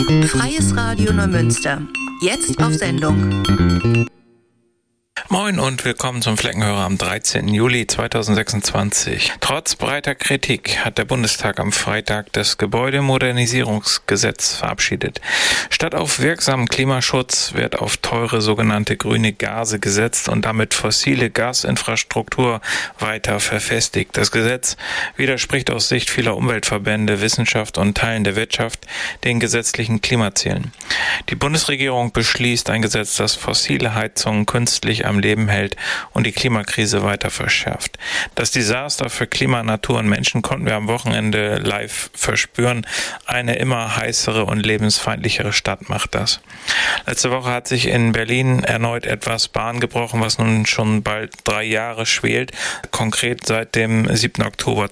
Freies Radio Neumünster. Jetzt auf Sendung. Moin und willkommen zum Fleckenhörer am 13. Juli 2026. Trotz breiter Kritik hat der Bundestag am Freitag das Gebäudemodernisierungsgesetz verabschiedet. Statt auf wirksamen Klimaschutz wird auf teure sogenannte grüne Gase gesetzt und damit fossile Gasinfrastruktur weiter verfestigt. Das Gesetz widerspricht aus Sicht vieler Umweltverbände, Wissenschaft und Teilen der Wirtschaft den gesetzlichen Klimazielen. Die Bundesregierung beschließt ein Gesetz, das fossile Heizungen künstlich am Leben hält und die Klimakrise weiter verschärft. Das Desaster für Klima, Natur und Menschen konnten wir am Wochenende live verspüren. Eine immer heißere und lebensfeindlichere Stadt macht das. Letzte Woche hat sich in Berlin erneut etwas Bahn gebrochen, was nun schon bald 3 Jahre schwelt, konkret seit dem 7. Oktober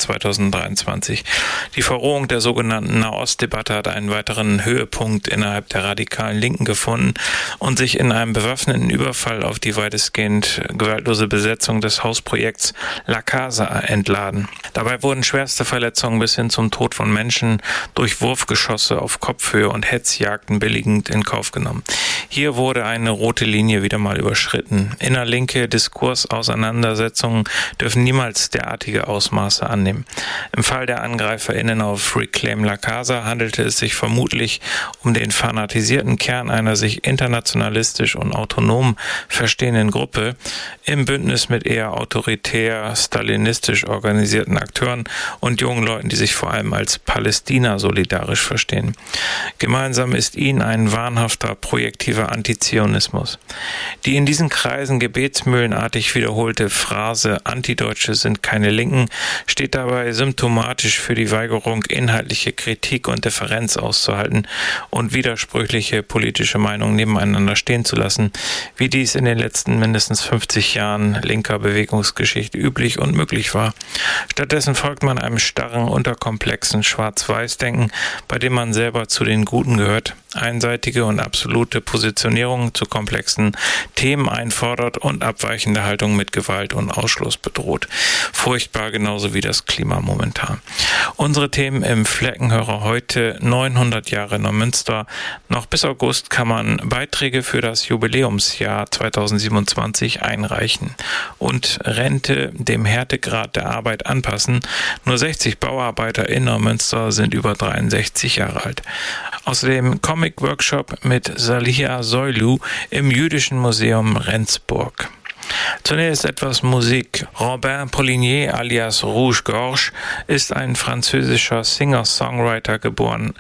2023. Die Verrohung der sogenannten Nahostdebatte hat einen weiteren Höhepunkt innerhalb der radikalen Linken gefunden und sich in einem bewaffneten Überfall auf die weitestgehend gewaltlose Besetzung des Hausprojekts La Casa entladen. Dabei wurden schwerste Verletzungen bis hin zum Tod von Menschen durch Wurfgeschosse auf Kopfhöhe und Hetzjagden billigend in Kauf genommen. Hier wurde eine rote Linie wieder mal überschritten. Innerlinke Diskursauseinandersetzungen dürfen niemals derartige Ausmaße annehmen. Im Fall der AngreiferInnen auf Reclaim La Casa handelte es sich vermutlich um den fanatisierten Kern einer sich internationalistisch und autonom verstehenden Gruppe im Bündnis mit eher autoritär, stalinistisch organisierten Akteuren und jungen Leuten, die sich vor allem als Palästina solidarisch verstehen. Gemeinsam ist ihnen ein wahnhafter, projektiver Antizionismus. Die in diesen Kreisen gebetsmühlenartig wiederholte Phrase "Antideutsche sind keine Linken" steht dabei symptomatisch für die Weigerung, inhaltliche Kritik und Differenz auszuhalten und widersprüchliche politische Meinungen nebeneinander stehen zu lassen, wie dies in den letzten mindestens 50 Jahren linker Bewegungsgeschichte üblich und möglich war. Stattdessen folgt man einem starren, unterkomplexen Schwarz-Weiß-Denken, bei dem man selber zu den Guten gehört, einseitige und absolute Positionierung zu komplexen Themen einfordert und abweichende Haltung mit Gewalt und Ausschluss bedroht. Furchtbar, genauso wie das Klima momentan. Unsere Themen im Fleckenhörer heute: 900 Jahre Neumünster. Noch bis August kann man Beiträge für das Jubiläumsjahr 2027 einreichen und Rente dem Härtegrad der Arbeit anpassen. Nur 60 Bauarbeiter in Neumünster sind über 63 Jahre alt. Außerdem Comic-Workshop mit Saliha Soylu im Jüdischen Museum Rendsburg. Zunächst etwas Musik. Robin Poligny alias Rouge Gorge ist ein französischer Singer-Songwriter, geboren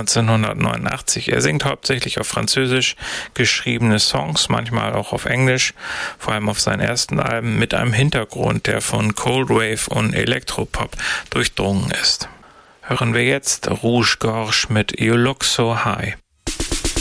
1989. Er singt hauptsächlich auf Französisch geschriebene Songs, manchmal auch auf Englisch, vor allem auf seinen ersten Alben, mit einem Hintergrund, der von Cold Wave und Elektropop durchdrungen ist. Hören wir jetzt Rouge Gorge mit You Look So High.